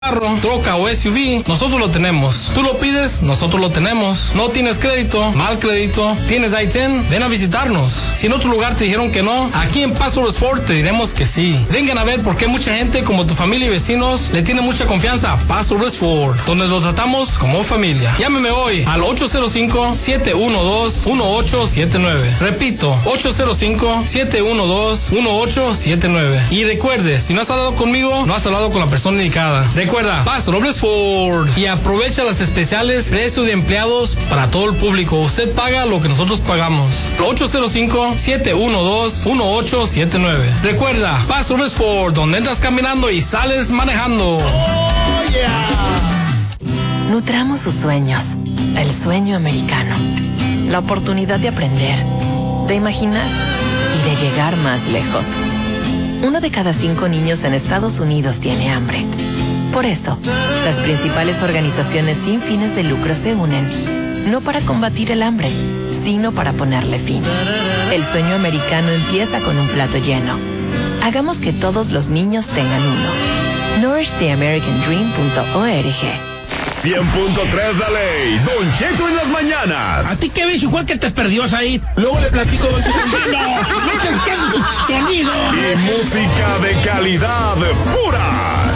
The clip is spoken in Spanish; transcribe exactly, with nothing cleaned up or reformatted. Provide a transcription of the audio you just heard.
Carro, troca o S U V, nosotros lo tenemos. Tú lo pides, nosotros lo tenemos. No tienes crédito, mal crédito, tienes I diez, ven a visitarnos. Si en otro lugar te dijeron que no, aquí en Paso Los Ford te diremos que sí. Vengan a ver por qué mucha gente como tu familia y vecinos le tiene mucha confianza a Paso Los Ford, donde los tratamos como familia. Llámeme hoy al ocho cero cinco, siete uno dos, uno ocho siete nueve. Repito, ocho cero cinco, siete uno dos, uno ocho siete nueve. Y recuerde, si no has hablado conmigo, no has hablado con la persona indicada. Recuerda, Paso Robles Ford y aprovecha las especiales precios de empleados para todo el público. Usted paga lo que nosotros pagamos. ocho cero cinco, siete uno dos, uno ocho siete nueve. Recuerda, Paso Robles Ford, donde entras caminando y sales manejando. Oh, yeah. Nutramos sus sueños. El sueño americano. La oportunidad de aprender, de imaginar y de llegar más lejos. Uno de cada cinco niños en Estados Unidos tiene hambre. Por eso, las principales organizaciones sin fines de lucro se unen, no para combatir el hambre, sino para ponerle fin. El sueño americano empieza con un plato lleno. Hagamos que todos los niños tengan uno. nourish the american dream punto org. cien punto tres la ley. Don Cheto en las mañanas. ¿A ti qué ves, igual que te perdió ahí? Luego le platico, Don Cheto. ¡No! ¡No te entiendo! ¡Sonido! Y música de calidad pura.